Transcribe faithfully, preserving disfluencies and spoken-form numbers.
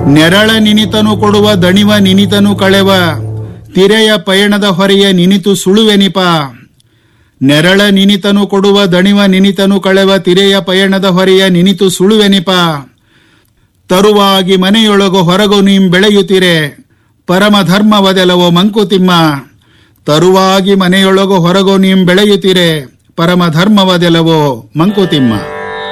ನೆರಳ ನಿನಿತನು ಕೊಡುವ ದಣಿವ ನಿನಿತನು ಕಳೆವ ತಿರೆಯ ಪಯಣದ ಹೊರೆಯ ನಿನಿತು ಸುಳುವೆನಿಪ. ನೆರಳ ನಿನಿತನು ಕೊಡುವ ದಣಿವ ನಿನಿತನು ಕಳೆವ ತಿರೆಯ ಪಯಣದ ಹೊರೆಯ ನಿನಿತು ಸುಳುವೆನಿಪ. ತರುವಾಗಿ ಮನೆಯೊಳಗು ಹೊರಗು ನೀಂ ಬೆಳೆಯುತ್ತಿರೆ ಪರಮ ಧರ್ಮವದೆಲವೋ ಮಂಕುತಿಮ್ಮ. ತರುವಾಗಿ ಮನೆಯೊಳಗು ಹೊರಗು ನೀಂ ಬೆಳೆಯುತ್ತಿರೆ ಪರಮ ಧರ್ಮವದೆಲವೋ ಮಂಕುತಿಮ್ಮ.